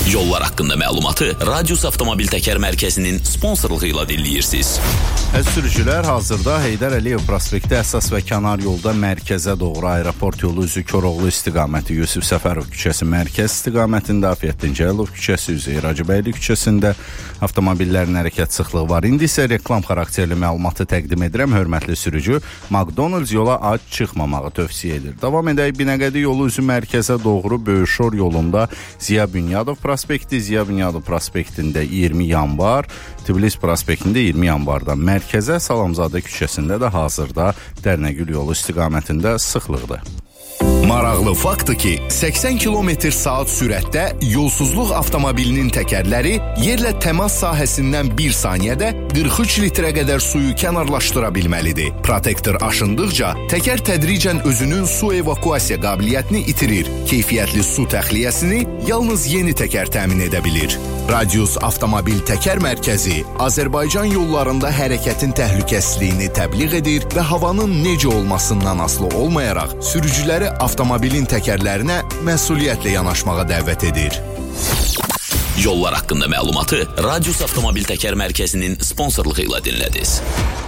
Yollar haqqında məlumatı Radius Avtomobil Təkər Mərkəzinin sponsorluğu ilə dinləyirsiniz. Sürücülər hazırda Heydər Əliyev prospekti əsas və kənar yolda mərkəzə doğru aeroport yolu üzü Koroğlu istiqaməti, Yusif Səfərov küçəsi mərkəz istiqamətində, Afiyettin Cəlilov küçəsi üzü Hacıbəyli küçəsində avtomobillərin hərəkət sıxlığı var. İndi isə reklam xarakterli məlumatı təqdim edirəm. Hörmətli sürücü, McDonald's yola ac çıxmamağı tövsiyə edir. Davam edək. Binəqədi yolu üzü mərkəzə doğru Böyüşor yolunda Ziya Bünyadov prospekti, Ziya Bünyadov prospektində 20 yanvar, Tbilisi prospektində 20 yanvarda mərkəzə, Salamzadə küçəsində də hazırda Dərnəgül yolu istiqamətində sıxlıqdır. Maraqlı faktdır ki, 80 km/saat sürətdə yolsuzluq avtomobilinin təkərləri yerlə təmas sahəsindən 1 saniyədə 43 litrə qədər suyu kənarlaşdıra bilməlidir. Protektor aşındıqca təkər tədricən özünün su evakuasiya qabiliyyətini itirir. Keyfiyyətli su təxliyəsini yalnız yeni təkər təmin edə bilir. Radius Avtomobil Təkər Mərkəzi Azərbaycan yollarında hərəkətin təhlükəsizliyini təbliğ edir və havanın necə olmasından asılı olmayaraq sürücüləri avtomobilin təkərlərinə məsuliyyətlə yanaşmağa dəvət edir. Yollar haqqında məlumatı Radius Avtomobil Təkər Mərkəzinin sponsorluğu ilə dinlədiniz.